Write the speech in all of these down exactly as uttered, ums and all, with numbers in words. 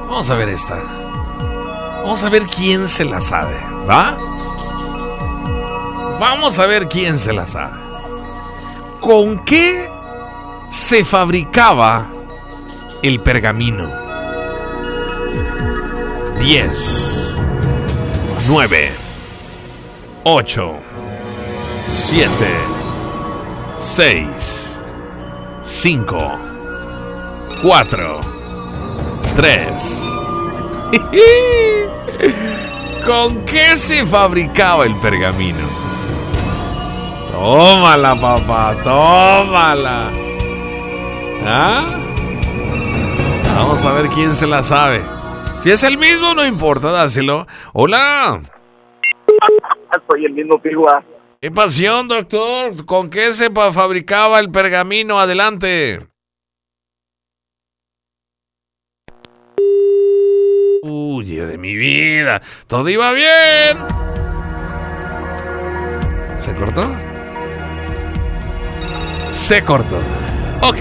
Vamos a ver esta. Vamos a ver quién se la sabe, ¿va? Vamos a ver quién se la sabe. ¿Con qué se fabricaba el pergamino? Diez, nueve, ocho, siete, seis, cinco, cuatro, tres. ¿Con qué se fabricaba el pergamino? Tómala, papá, tómala. ¿Ah? Vamos a ver quién se la sabe. Si es el mismo, no importa, dáselo. Hola. Soy el mismo Pigua. ¡Qué pasión, doctor! ¿Con qué se fabricaba el pergamino? Adelante. Uy, de mi vida. Todo iba bien. ¿Se cortó? Se cortó. Ok.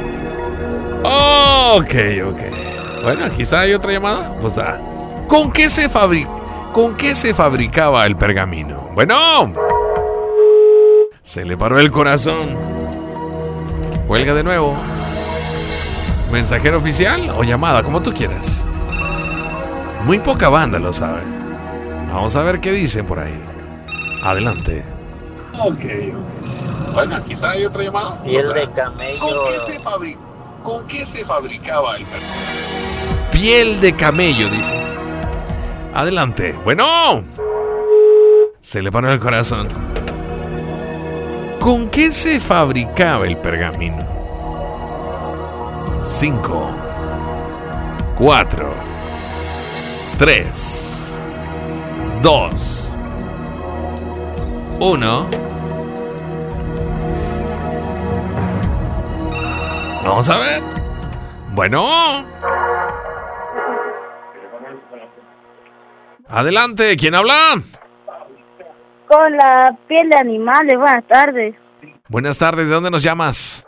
Ok, ok. Bueno, aquí está, hay otra llamada. Pues da. ¿Con qué se fabrica? ¿Con qué se fabricaba el pergamino? Bueno. Se le paró el corazón. Cuelga de nuevo. ¿Mensajero oficial o llamada? Como tú quieras. Muy poca banda lo sabe. Vamos a ver qué dicen por ahí. Adelante. Ok, ok. Bueno, quizá hay otra llamada. Piel de camello. ¿Con qué se, fabric... ¿Con qué se fabricaba el pergamino? Piel de camello, dice. Adelante. Bueno. Se le paró el corazón. ¿Con qué se fabricaba el pergamino? Cinco. Cuatro. Tres. Dos. Uno. Vamos a ver. Bueno. Adelante, ¿quién habla? Con la piel de animales, buenas tardes. Buenas tardes, ¿de dónde nos llamas?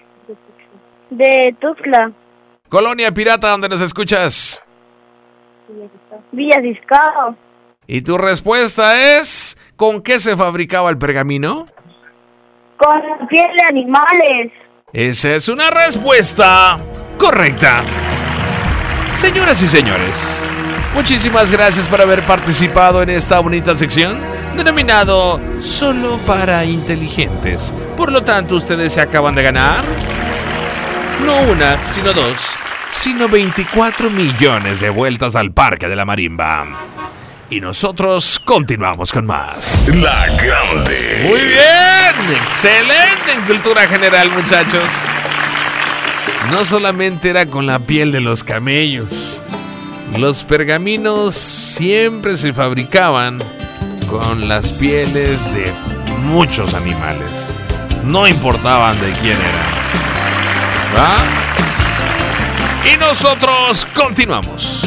De Tuxtla. Colonia Pirata, ¿dónde nos escuchas? Villa Ciscao. Y tu respuesta es, ¿con qué se fabricaba el pergamino? Con la piel de animales. Esa es una respuesta correcta. Señoras y señores, muchísimas gracias por haber participado en esta bonita sección denominado Solo para Inteligentes. Por lo tanto, ustedes se acaban de ganar no una, sino dos, sino veinticuatro millones de vueltas al Parque de la Marimba. Y nosotros continuamos con más. La Grande. Muy bien, excelente en cultura general, muchachos. No solamente era con la piel de los camellos. Los pergaminos siempre se fabricaban con las pieles de muchos animales. No importaban de quién eran. ¿Va? Y nosotros continuamos.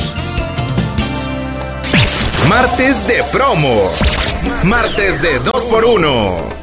Martes de promo. Martes de dos por uno.